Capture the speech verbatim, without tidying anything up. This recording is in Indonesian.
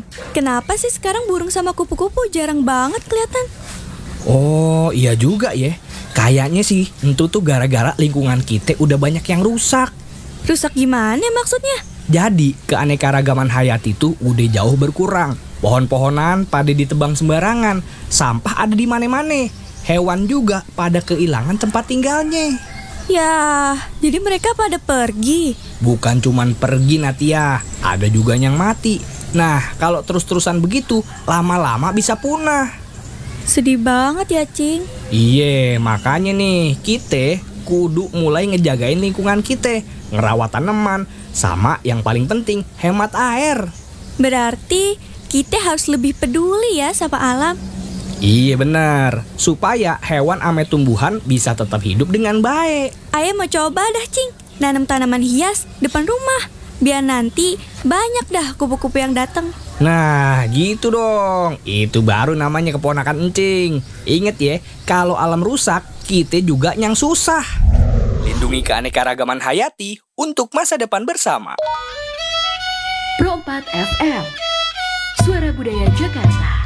Kenapa sih sekarang burung sama kupu-kupu jarang banget kelihatan? Oh iya juga ya. Kayaknya sih itu tuh gara-gara lingkungan kita udah banyak yang rusak. Rusak gimana maksudnya? Jadi keanekaragaman hayati tuh udah jauh berkurang. Pohon-pohonan pada ditebang sembarangan. Sampah ada di mana-mana. Hewan juga pada kehilangan tempat tinggalnya. Ya, jadi mereka pada pergi. Bukan cuman pergi Natia, ada juga yang mati. Nah, kalau terus-terusan begitu, lama-lama bisa punah. Sedih banget ya, Cing. Iye, makanya nih, kita kudu mulai ngejagain lingkungan kita, ngerawat tanaman, sama yang paling penting, hemat air. Berarti kita harus lebih peduli ya sama alam. Iya benar, supaya hewan ame tumbuhan bisa tetap hidup dengan baik. Ayah mau coba dah, Cing, nanam tanaman hias depan rumah. Biar nanti banyak dah kupu-kupu yang datang. Nah, gitu dong. Itu baru namanya keponakan encing. Ingat ya, kalau alam rusak, kita juga yang susah. Lindungi keanekaragaman hayati untuk masa depan bersama. Pro empat F M, Suara Budaya Jakarta.